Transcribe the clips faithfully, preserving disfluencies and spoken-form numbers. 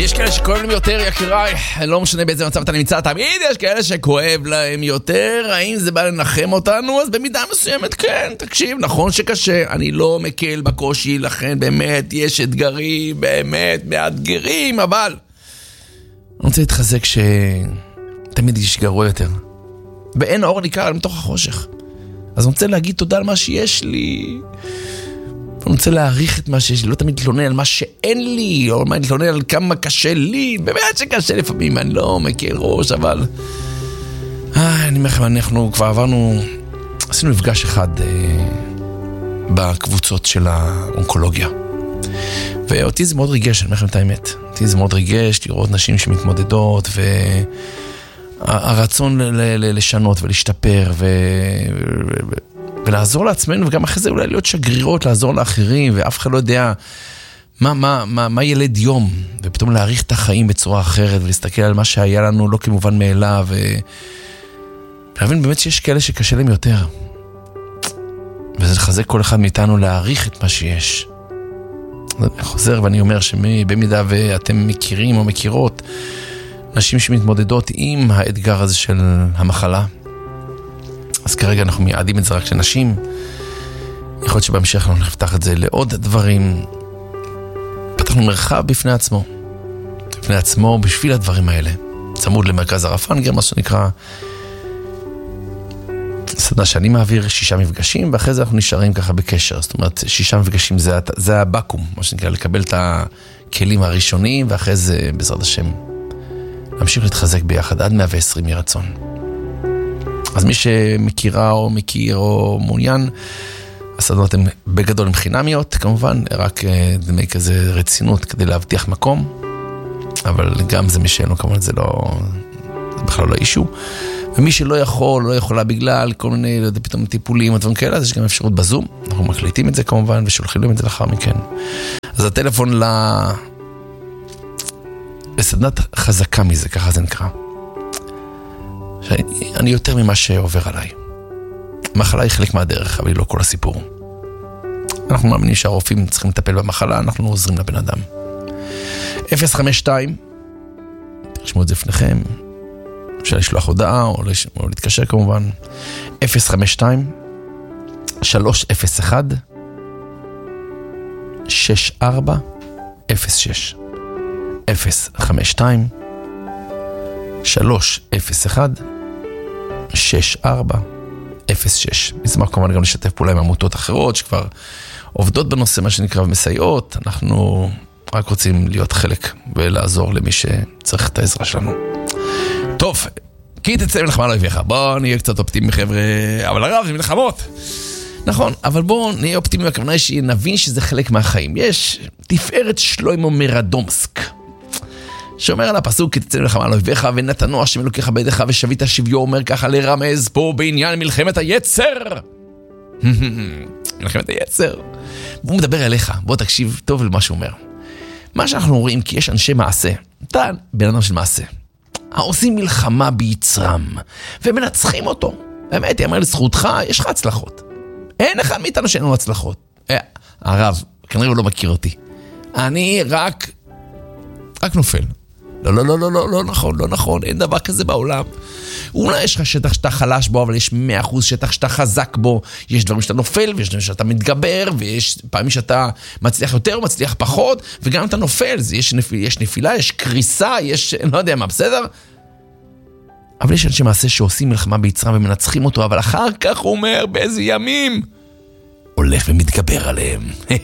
יש כאלה שכואב להם יותר, יקיריי, לא משנה באיזה מצב אתה נמצא, תמיד יש כאלה שכואב להם יותר. האם זה בא לנחם אותנו? אז במידה מסוימת כן, תקשיב, נכון שקשה, אני לא מקל בקושי, לכן באמת יש אתגרים, באמת מאתגרים, אבל אני רוצה להתחזק שתמיד יש גרוע יותר, ואין אור ניכר מתוך החושך. אז אני רוצה להגיד תודה על מה שיש לי, אני רוצה להעריך את מה שיש לי, לא תמיד להתלונן על מה שאין לי, או להתלונן על כמה קשה לי, באמת שקשה לפעמים, אני לא מכיר ראש, אבל אה, אני אומר לכם, אנחנו כבר עברנו, עשינו מפגש אחד אה, בקבוצות של האונקולוגיה, ואותי זה מאוד ריגש, אני אומר לכם את האמת, אותי זה מאוד ריגש לראות נשים שמתמודדות, והרצון ל- ל- לשנות ולהשתפר, ו... ולעזור לעצמנו, וגם אחרי זה אולי להיות שגרירות, לעזור לאחרים, ואף אחד לא יודע מה, מה, מה, מה ילד יום, ופתאום להעריך את החיים בצורה אחרת, ולהסתכל על מה שהיה לנו לא כמובן מאליו, ולהבין באמת שיש כאלה שקשה להם יותר. וזה לחזק כל אחד מאיתנו להעריך את מה שיש. אני חוזר ואני אומר שבמידה ואתם מכירים או מכירות, נשים שמתמודדות עם האתגר הזה של המחלה, אז כרגע אנחנו מייעדים את זה רק לנשים. יכול להיות שבהמשך אנחנו נפתח את זה לעוד דברים. פתחנו מרחב בפני עצמו. בפני עצמו בשביל הדברים האלה. צמוד למרכז הרפנגר, מה שנקרא. סדנה שאני מעביר שישה מפגשים, ואחרי זה אנחנו נשארים ככה בקשר. זאת אומרת, שישה מפגשים זה, זה הבקום, מה שנקרא, לקבל את הכלים הראשוניים, ואחרי זה בעזרת השם להמשיך להתחזק ביחד עד מאה ועשרים מרצון. אז מי שמכירה או מכיר או מעוניין, הסדנות הן בגדול הן חינמיות, כמובן, רק דמי כזה רצינות כדי להבטיח מקום, אבל גם זה מי שאינו, כמובן זה לא, זה בכלל לא אישו. ומי שלא יכול, לא יכולה בגלל כל מיני, פתאום טיפולים, הדברים כאלה, אז יש גם אפשרות בזום, אנחנו מקליטים את זה כמובן, ושולחים להם את זה לאחר מכן. אז הטלפון ל... לסדנת חזקה מזה, ככה זה נקרא. אני יותר ממה שעובר עליי. המחלה היא חלק מהדרך, אבל היא לא כל הסיפור. אנחנו מאמינים שהרופאים צריכים לטפל במחלה, אנחנו עוזרים לבן אדם. אפס חמש שתיים, תרשמו את זה לפניכם, אפשר לשלוח הודעה או, לש... או להתקשר כמובן. אפס חמש שתיים, שלוש אפס אחד, שש ארבע אפס שש. אפס חמש שתיים, שלוש אפס אחד, שש ארבע אפס שש. נשמח כמובן גם לשתף פעולה עם עמותות אחרות שכבר עובדות בנושא, מה שנקרא, ומסייעות. אנחנו רק רוצים להיות חלק ולעזור למי שצריך את העזרה שלנו. טוב, כי תצא מלחמה לא יביך. בואו נהיה קצת אופטימי חבר'ה, אבל הרב זה מלחמות. נכון, אבל בואו נהיה אופטימי, הכוונה היא שנבין שזה חלק מהחיים. יש תפארת שלוימו מרדומסק, שאומר על הפסוק, כי תצא מלחמה לא יביך, ונתנו השם אלוקיך בידיך ושבית שביו, אומר ככה לרמז פה בעניין מלחמת היצר. מלחמת היצר. והוא מדבר אליך, בוא תקשיב טוב למה שהוא אומר. מה שאנחנו רואים, כי יש אנשי מעשה, אתה בן אדם של מעשה, העושים מלחמה ביצרם, ומנצחים אותו. באמת, יאמר לזכותך, יש לך הצלחות. אין אחד מאיתנו שאין לנו הצלחות. הרב, כנראה הוא לא מכיר אותי. אני רק, רק נופל. לא, לא, לא, לא, לא, לא נכון, לא נכון, אין דבר כזה בעולם. אולי יש לך שטח שאתה חלש בו, אבל יש מאה אחוז שטח שאתה חזק בו. יש דברים שאתה נופל, ויש דברים שאתה מתגבר, ויש פעמים שאתה מצליח יותר, מצליח פחות, וגם אתה נופל, יש, נפיל, יש נפילה, יש קריסה, יש, לא יודע מה, בסדר? אבל יש אנשי מעשה שעושים מלחמה ביצרם ומנצחים אותו, אבל אחר כך הוא אומר, באיזה ימים הולך ומתגבר עליהם.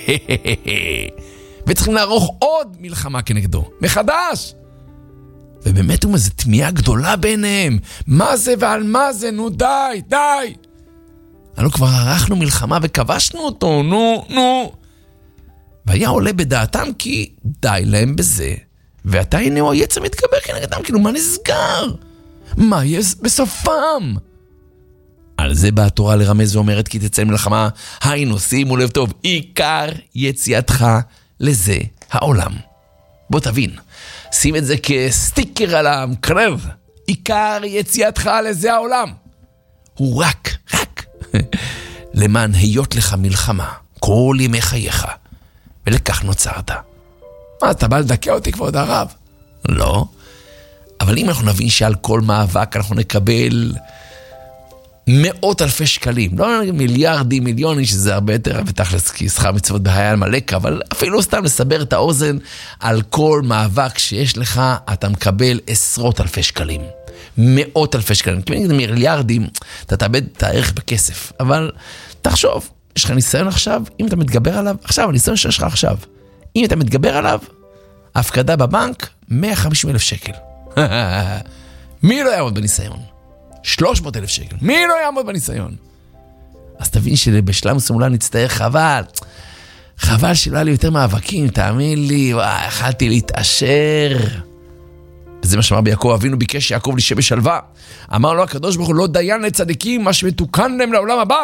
וצריכים לערוך עוד מלחמה כנגדו, מחדש. ובאמת הוא איזו תמיהה גדולה ביניהם. מה זה ועל מה זה? נו די, די. אנחנו כבר ערכנו מלחמה וכבשנו אותו, נו, נו. והיה עולה בדעתם כי די להם בזה. ואתה הנה הוא היצר מתגבר כנגדם, כאילו מה נסגר? מה יש בסופם? על זה באה התורה לרמז ואומרת כי תצא מלחמה, היינו, שימו לב טוב, עיקר יציאתך לזה העולם. בוא תבין, שים את זה כסטיקר על המקרב, עיקר יציאתך לזה העולם. הוא רק, רק, למען היות לך מלחמה, כל ימי חייך, ולכך נוצרת. מה, אתה בא לדכא אותי כבוד הרב? לא. אבל אם אנחנו נבין שעל כל מאבק אנחנו נקבל מאות אלפי שקלים, לא מיליארדים, מיליונים, שזה הרבה יותר, ותכלס, כי שכר מצוות בהיה על מלאקה, אבל אפילו סתם לסבר את האוזן, על כל מאבק שיש לך, אתה מקבל עשרות אלפי שקלים. מאות אלפי שקלים. כי נגיד מיליארדים, אתה תאבד את הערך בכסף. אבל תחשוב, יש לך ניסיון עכשיו, אם אתה מתגבר עליו, עכשיו, הניסיון שיש לך עכשיו, אם אתה מתגבר עליו, ההפקדה בבנק, מאה וחמישים אלף שקל. מי לא יעמוד בניסיון? שלוש מאות אלף שקל. מי לא יעמוד בניסיון? אז תבין שבשלב מסוים אולי נצטרך, חבל. חבל שלא היה לי יותר מאבקים, תאמין לי, וואי, יכלתי להתעשר. וזה מה שאמר ביעקב אבינו, ביקש שיעקב לישב בשלווה. אמר לו הקדוש ברוך הוא, לא דיין לצדיקים, מה שמתוקן להם לעולם הבא.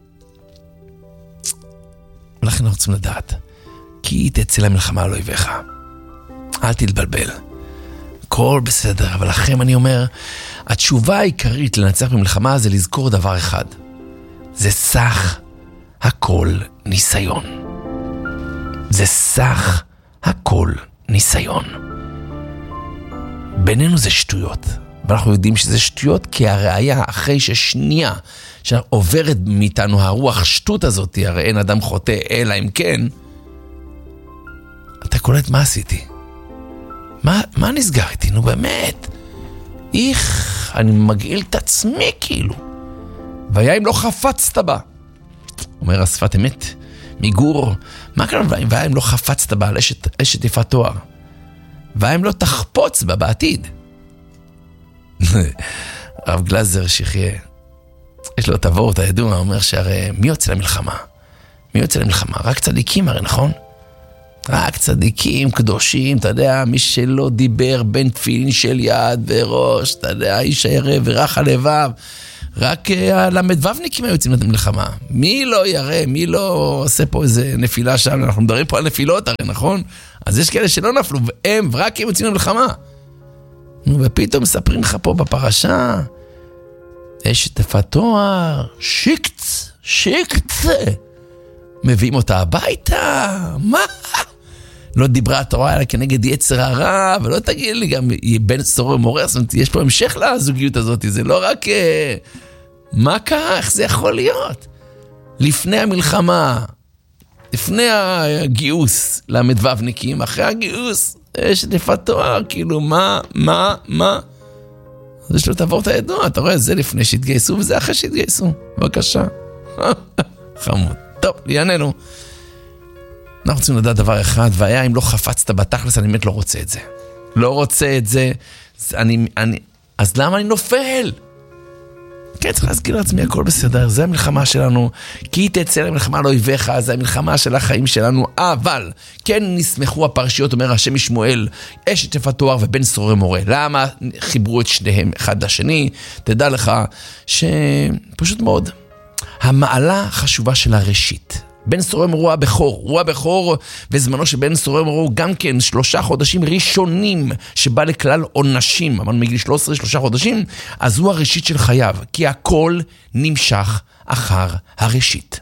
ולכן אנחנו רוצים לדעת, כי תצא למלחמה על אויביך. אל תתבלבל. הכל בסדר, אבל לכם אני אומר, התשובה העיקרית לנצח במלחמה זה לזכור דבר אחד. זה סך הכל ניסיון. זה סך הכל ניסיון. בינינו זה שטויות, ואנחנו יודעים שזה שטויות כי הראיה אחרי ששנייה שעוברת מאיתנו הרוח שטות הזאת, הרי אין אדם חוטא אלא אם כן, אתה קולט מה עשיתי? מה, מה נסגר איתי? נו באמת. איך, אני מגעיל את עצמי כאילו. והיה אם לא חפצת בה. אומר השפת אמת, מיגור, מה כאן והיה אם לא חפצת בה על אשת, אשת יפת תואר? והיה אם לא תחפוץ בה בעתיד? רב גלזר שחיה, יש לו תבור, אתה ידוע, אומר שהרי מי יוצא למלחמה? מי יוצא למלחמה? רק צדיקים הרי, נכון? רק צדיקים, קדושים, אתה יודע, מי שלא דיבר בין תפילין של יד וראש, אתה יודע, איש הירא ורך הלבב, רק הלמדבבניקים היו יוצאים למלחמה. מי לא ירא, מי לא עושה פה איזה נפילה שם, אנחנו מדברים פה על נפילות הרי, נכון? אז יש כאלה שלא נפלו, והם, רק הם יוצאים למלחמה. נו, ופתאום מספרים לך פה בפרשה, אשת יפת תואר, שיקץ, שיקץ, מביאים אותה הביתה, מה? לא דיברה התורה אלא כנגד יצר הרע, ולא תגיד לי גם בן סורר ומורה, זאת אומרת, יש פה המשך לזוגיות הזאת, זה לא רק, מה קרה, איך זה יכול להיות? לפני המלחמה, לפני הגיוס למדבבניקים, אחרי הגיוס, יש יפת תואר, כאילו, מה, מה, מה? אז יש לו תעבור את הידוע, אתה רואה, זה לפני שהתגייסו, וזה אחרי שהתגייסו, בבקשה. חמוד. טוב, לענייננו. אנחנו רוצים לדעת דבר אחד, והיה אם לא חפצת בתכלס, אני באמת לא רוצה את זה. לא רוצה את זה, אני, אני, אז למה אני נופל? כן, צריך להזכיר לעצמי, הכל בסדר, זה המלחמה שלנו, כי תצא למלחמה על אויביך, זה המלחמה של החיים שלנו, אבל כן נסמכו הפרשיות, אומר השם משמואל, אשת יפת תואר ובן סורר ומורה. למה חיברו את שניהם אחד לשני? תדע לך שפשוט מאוד, המעלה חשובה של הראשית. בן סורר ומורה הוא הבכור, הוא הבכור, וזמנו שבן סורר ומורה הוא גם כן שלושה חודשים ראשונים שבא לכלל עונשים, אמרנו מגיל שלוש עשרה, שלושה חודשים, אז הוא הראשית של חייו, כי הכל נמשך אחר הראשית.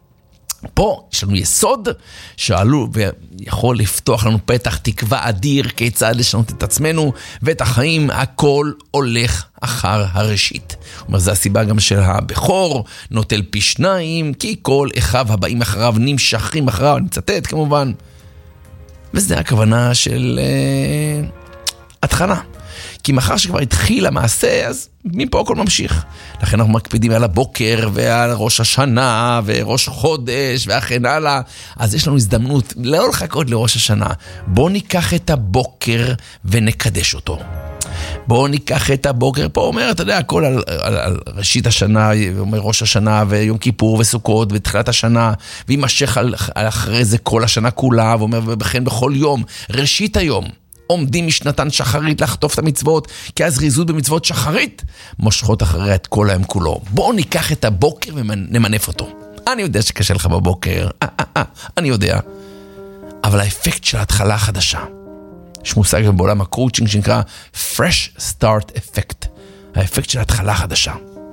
פה יש לנו יסוד שעלו ויכול לפתוח לנו פתח תקווה אדיר כיצד לשנות את עצמנו ואת החיים, הכל הולך אחר הראשית. אומר, זה הסיבה גם של הבכור, נוטל פי שניים, כי כל אחיו הבאים אחריו נמשכים אחריו, אני מצטט כמובן. וזה הכוונה של uh, התחלה. כי מחר שכבר התחיל המעשה, אז מפה הכל ממשיך. לכן אנחנו מקפידים על הבוקר ועל ראש השנה וראש חודש וכן הלאה. אז יש לנו הזדמנות לא לחכות לראש השנה. בואו ניקח את הבוקר ונקדש אותו. בואו ניקח את הבוקר, פה אומר, אתה יודע, הכל על, על, על ראשית השנה, אומר ראש השנה ויום כיפור וסוכות ותחילת השנה, וימשך על, על אחרי זה כל השנה כולה, ואומר, ובכן בכל יום, ראשית היום, עומדים משנתן שחרית לחטוף את המצוות, כי הזריזות במצוות שחרית מושכות אחריה את כל היום כולו. בואו ניקח את הבוקר ונמנף אותו. אני יודע שקשה לך בבוקר, אה, אה, אה, אני יודע. אבל האפקט של ההתחלה החדשה, יש מושג בעולם הקואוצ'ינג שנקרא Fresh Start Effect, האפקט של ההתחלה החדשה.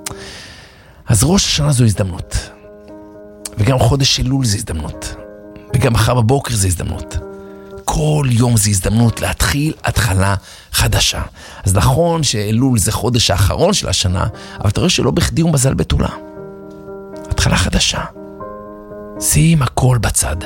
אז ראש השנה זו הזדמנות, וגם חודש אלול זו הזדמנות, וגם מחר בבוקר זו הזדמנות. כל יום זה הזדמנות להתחיל התחלה חדשה. אז נכון שאלול זה חודש האחרון של השנה, אבל אתה רואה שלא בכדי הוא מזל בתולה. התחלה חדשה. שים הכל בצד.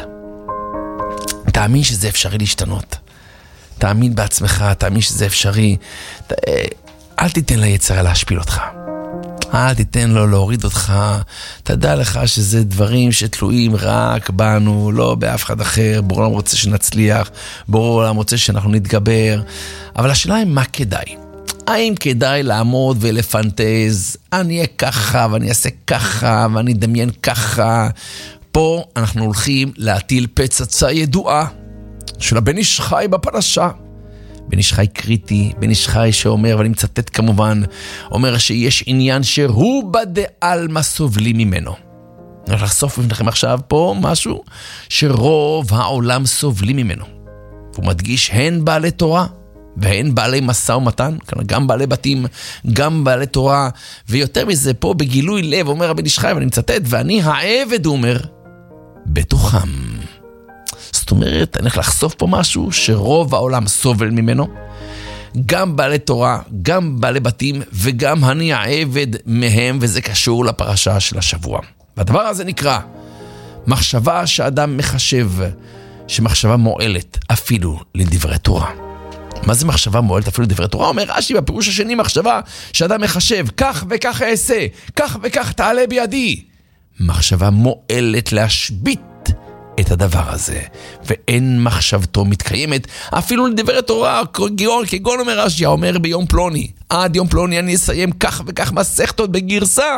תאמין שזה אפשרי להשתנות. תאמין בעצמך, תאמין שזה אפשרי. ת... אל תיתן ליצר להשפיל אותך. אל תיתן לו להוריד אותך. תדע לך שזה דברים שתלויים רק בנו, לא באף אחד אחר. בורא עולם רוצה שנצליח, בורא עולם רוצה שאנחנו נתגבר. אבל השאלה היא מה כדאי. האם כדאי לעמוד ולפנטז, אני אהיה ככה ואני אעשה ככה ואני אדמיין ככה. פה אנחנו הולכים להטיל פצצה ידועה של הבן איש חי בפרשה. בן איש חי קריטי, בן איש חי שאומר, ואני מצטט כמובן, אומר שיש עניין שהוא בדעל מה סובלים ממנו. אני הולך לחשוף בפניכם עכשיו פה משהו שרוב העולם סובלים ממנו. הוא מדגיש הן בעלי תורה והן בעלי מסע ומתן, גם בעלי בתים, גם בעלי תורה, ויותר מזה פה בגילוי לב אומר הבן איש חי, ואני מצטט, ואני העבד, הוא אומר, בתוכם. זאת אומרת, אני הולך לחשוף פה משהו שרוב העולם סובל ממנו, גם בעלי תורה, גם בעלי בתים, וגם אני העבד מהם, וזה קשור לפרשה של השבוע. והדבר הזה נקרא מחשבה שאדם מחשב, שמחשבה מועלת אפילו לדברי תורה. מה זה מחשבה מועלת אפילו לדברי תורה? אומר רש"י בפירוש השני, מחשבה שאדם מחשב, כך וכך אעשה, כך וכך תעלה בידי. מחשבה מועלת להשבית את הדבר הזה, ואין מחשבתו מתקיימת אפילו לדברי תורה, כגון, כגון אומר רש"י, אומר ביום פלוני, עד יום פלוני אני אסיים כך וכך מסכתות בגרסה.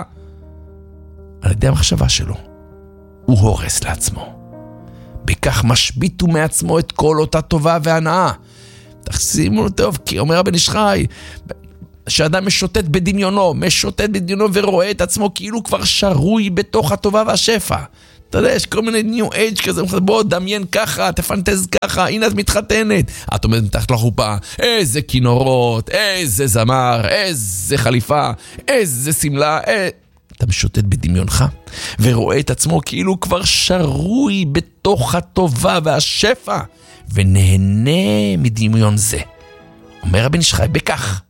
על ידי המחשבה שלו, הוא הורס לעצמו. בכך משביט הוא מעצמו את כל אותה טובה והנאה. תשימו טוב, כי אומר הבן איש חי, שאדם משוטט בדמיונו, משוטט בדמיונו ורואה את עצמו כאילו כבר שרוי בתוך הטובה והשפע. אתה יודע, יש כל מיני ניו אייג' כזה, בוא דמיין ככה, תפנטז ככה, הנה את מתחתנת. את עומדת מתחת לחופה, איזה כינורות, איזה זמר, איזה חליפה, איזה סמלה, אה... אתה משוטט בדמיונך, ורואה את עצמו כאילו כבר שרוי בתוך הטובה והשפע, ונהנה מדמיון זה. אומר הבן איש חי, בכך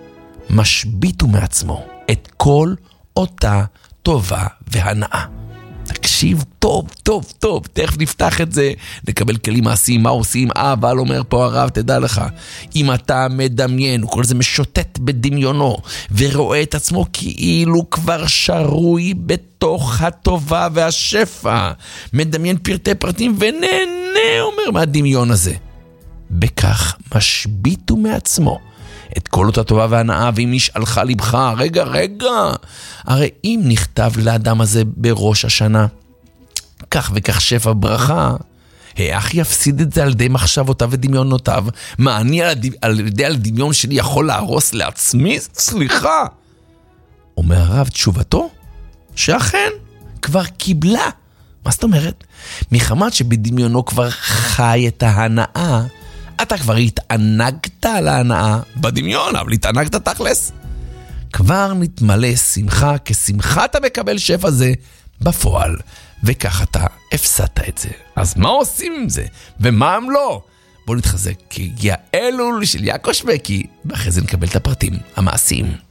משביטו מעצמו את כל אותה טובה והנאה. תקשיב טוב, טוב, טוב, תכף נפתח את זה, נקבל כלים מעשיים, מה עושים? אבל אומר פה הרב, תדע לך, אם אתה מדמיין, הוא כל זה משוטט בדמיונו, ורואה את עצמו כאילו כבר שרוי בתוך הטובה והשפע, מדמיין פרטי פרטים ונהנה, אומר, מהדמיון הזה. בכך משביטו מעצמו את כל אותה טובה והנאה, ואם נשאלך לבך, רגע, רגע, הרי אם נכתב לאדם הזה בראש השנה, כך וכך שפע ברכה, איך יפסיד את זה על ידי מחשבותיו ודמיונותיו? מה, אני על, הד... על ידי הדמיון שלי יכול להרוס לעצמי? סליחה. אומר הרב תשובתו, שאכן כבר קיבלה. מה זאת אומרת? מחמת שבדמיונו כבר חי את ההנאה, אתה כבר התענגת על ההנאה בדמיון, אבל התענגת תכלס. כבר נתמלא שמחה כשמחת המקבל שפע זה בפועל, וכך אתה הפסדת את זה. אז מה עושים עם זה? ומה הם לא? בואו נתחזק, כי הגיע אלול של יעקב שווקי, ואחרי זה נקבל את הפרטים המעשיים.